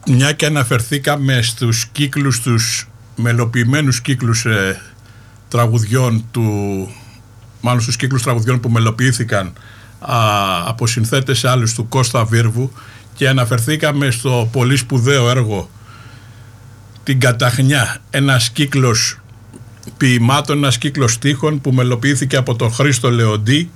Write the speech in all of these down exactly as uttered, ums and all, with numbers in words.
Μια και αναφερθήκαμε στους κύκλους, τους μελοποιημένους κύκλους ε, τραγουδιών του, μάλλον στους κύκλους τραγουδιών που μελοποιήθηκαν α, από συνθέτες άλλους του Κώστα Βίρβου, και αναφερθήκαμε στο πολύ σπουδαίο έργο «Την Καταχνιά», ένας κύκλος ποιημάτων, ένας κύκλος στίχων που μελοποιήθηκε από τον Χρήστο Λεοντή.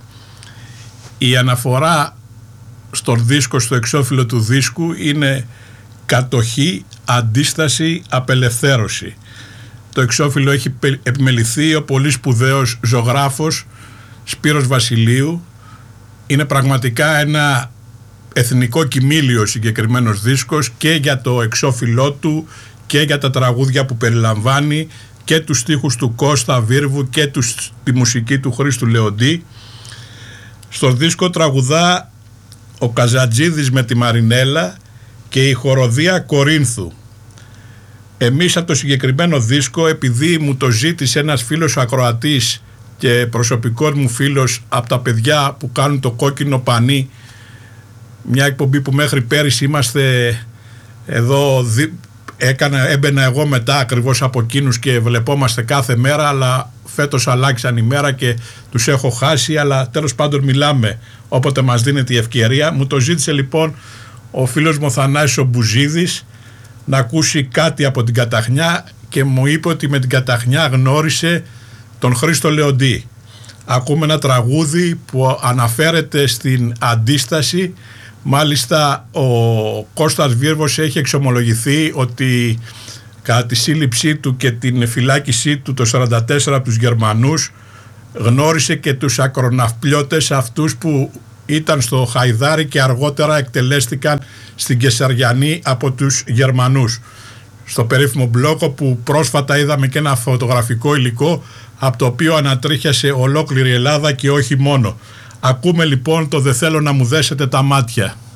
Η αναφορά στον δίσκο, στο εξώφυλλο του δίσκου, είναι «Κατοχή, αντίσταση, απελευθέρωση». Το εξώφυλλο έχει επιμεληθεί ο πολύ σπουδαίος ζωγράφος Σπύρος Βασιλείου. Είναι πραγματικά ένα εθνικό κοιμήλιο συγκεκριμένος δίσκος, και για το εξώφυλλό του και για τα τραγούδια που περιλαμβάνει, και τους στίχους του Κώστα Βίρβου και τους, τη μουσική του Χρήστου Λεοντή. Στο δίσκο τραγουδά ο Καζατζίδης με τη Μαρινέλα και η χοροδία Κορίνθου. Εμείς από το συγκεκριμένο δίσκο, επειδή μου το ζήτησε ένας φίλος ακροατής και προσωπικός μου φίλος από τα παιδιά που κάνουν το Κόκκινο Πανί, μια εκπομπή που μέχρι πέρυσι είμαστε εδώ, έκανα, έμπαινα εγώ μετά ακριβώς από εκείνους και βλεπόμαστε κάθε μέρα, αλλά φέτος αλλάξαν η μέρα και τους έχω χάσει, αλλά τέλος πάντων μιλάμε όποτε μας δίνεται η ευκαιρία. Μου το ζήτησε λοιπόν ο φίλος μου ο Θανάσης ο Μπουζίδης να ακούσει κάτι από την Καταχνιά, και μου είπε ότι με την Καταχνιά γνώρισε τον Χρήστο Λεοντή. Ακούμε ένα τραγούδι που αναφέρεται στην αντίσταση. Μάλιστα ο Κώστας Βίρβος έχει εξομολογηθεί ότι κατά τη σύλληψή του και την φυλάκισή του το σαράντα τέσσερα από τους Γερμανούς γνώρισε και τους ακροναυπλιώτες, αυτούς που ήταν στο Χαϊδάρι και αργότερα εκτελέστηκαν στην Κεσαριανή από τους Γερμανούς. Στο περίφημο μπλόκο που πρόσφατα είδαμε και ένα φωτογραφικό υλικό από το οποίο ανατρίχιασε ολόκληρη Ελλάδα και όχι μόνο. Ακούμε λοιπόν το «Δεν θέλω να μου δέσετε τα μάτια».